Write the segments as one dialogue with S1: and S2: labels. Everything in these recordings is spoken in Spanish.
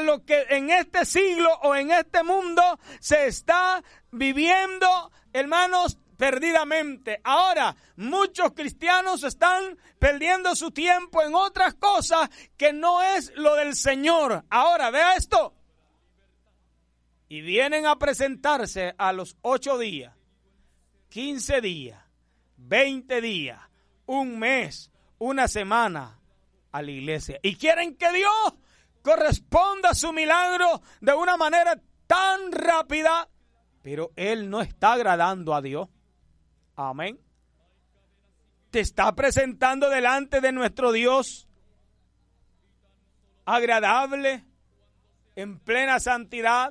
S1: lo que en este siglo o en este mundo se está viviendo, hermanos, perdidamente. Ahora, muchos cristianos están perdiendo su tiempo en otras cosas que no es lo del Señor. Ahora, vea esto. Y vienen a presentarse a los 8 días, 15 días, 20 días, un mes, una semana a la iglesia. Y quieren que Dios corresponda a su milagro de una manera tan rápida, pero Él no está agradando a Dios. Amén. Te está presentando delante de nuestro Dios agradable, en plena santidad,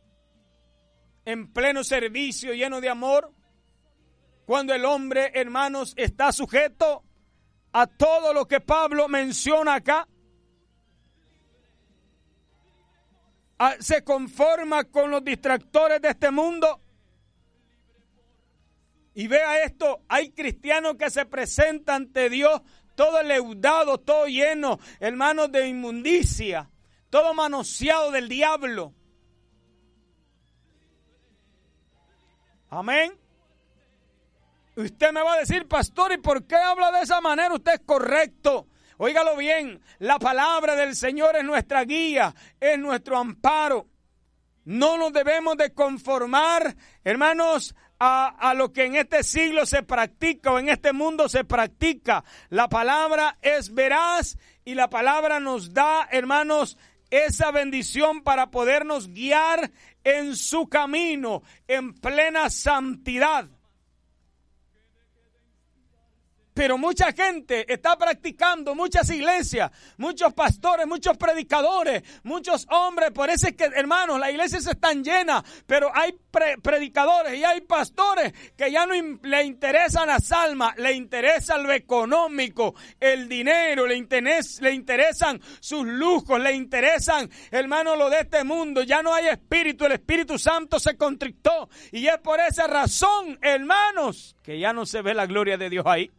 S1: en pleno servicio, lleno de amor. Cuando el hombre, hermanos, está sujeto a todo lo que Pablo menciona acá, se conforma con los distractores de este mundo. Y vea esto, hay cristianos que se presentan ante Dios todo leudado, todo lleno, hermanos, de inmundicia, todo manoseado del diablo. Amén. Usted me va a decir, pastor, ¿y por qué habla de esa manera? Usted es correcto. Óigalo bien, la palabra del Señor es nuestra guía, es nuestro amparo. No nos debemos de conformar, hermanos, a lo que en este siglo se practica o en este mundo se practica. La palabra es veraz y la palabra nos da, hermanos, esa bendición para podernos guiar en su camino, en plena santidad. Pero mucha gente está practicando, muchas iglesias, muchos pastores, muchos predicadores, muchos hombres. Por eso es que, hermanos, las iglesias están llenas, pero hay predicadores y hay pastores que ya no le interesan las almas, le interesa lo económico, el dinero, le interesan sus lujos, le interesan, hermanos, lo de este mundo. Ya no hay espíritu, el Espíritu Santo se contrictó y es por esa razón, hermanos, que ya no se ve la gloria de Dios ahí.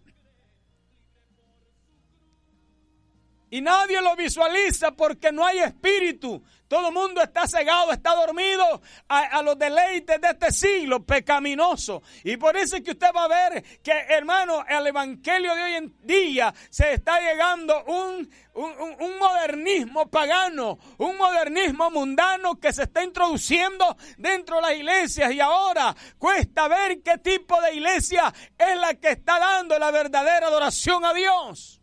S1: Y nadie lo visualiza porque no hay espíritu. Todo el mundo está cegado, está dormido a los deleites de este siglo pecaminoso. Y por eso es que usted va a ver que, hermano, al evangelio de hoy en día se está llegando un modernismo pagano, un modernismo mundano que se está introduciendo dentro de las iglesias. Y ahora cuesta ver qué tipo de iglesia es la que está dando la verdadera adoración a Dios.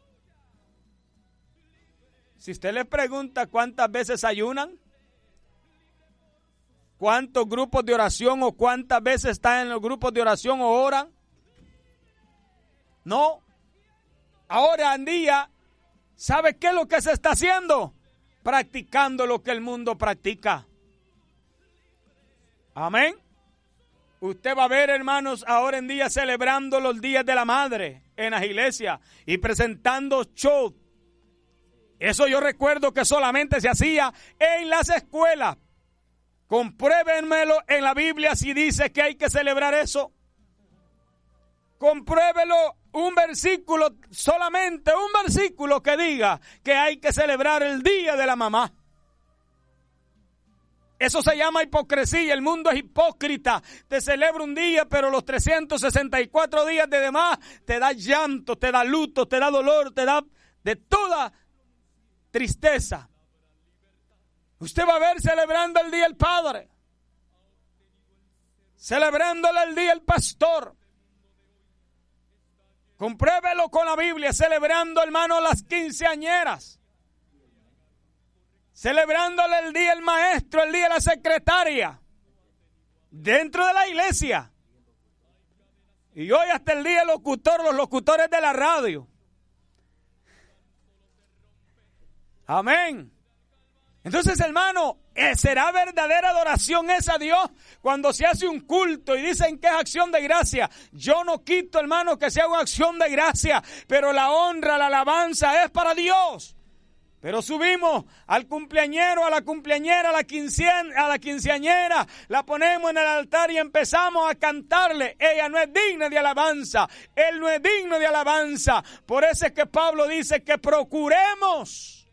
S1: Si usted le pregunta cuántas veces ayunan, cuántos grupos de oración o cuántas veces están en los grupos de oración o oran, no. Ahora en día, ¿sabe qué es lo que se está haciendo? Practicando lo que el mundo practica. Amén. Usted va a ver, hermanos, ahora en día celebrando los días de la madre en las iglesias y presentando shows. Eso yo recuerdo que solamente se hacía en las escuelas. Compruébenmelo en la Biblia si dice que hay que celebrar eso. Compruébelo un versículo, solamente un versículo que diga que hay que celebrar el día de la mamá. Eso se llama hipocresía. El mundo es hipócrita. Te celebra un día, pero los 364 días de demás te da llanto, te da luto, te da dolor, te da de toda tristeza. Usted va a ver celebrando el día del padre, celebrándole el día del pastor. Compruébelo con la Biblia, celebrando, hermano, las quinceañeras, celebrándole el día del maestro, el día de la secretaria, dentro de la iglesia. Y hoy hasta el día del locutor, los locutores de la radio. Amén. Entonces, hermano, ¿será verdadera adoración esa a Dios cuando se hace un culto y dicen que es acción de gracia? Yo no quito, hermano, que sea una acción de gracia, pero la honra, la alabanza es para Dios. Pero subimos al cumpleañero, a la cumpleañera, a la quinceañera, la ponemos en el altar y empezamos a cantarle. Ella no es digna de alabanza, él no es digno de alabanza. Por eso es que Pablo dice que procuremos